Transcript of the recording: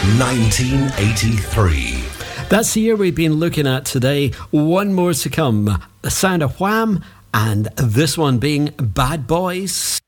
1983. That's the year we've been looking at today. One more to come. The sound of Wham, and this one being Bad Boys.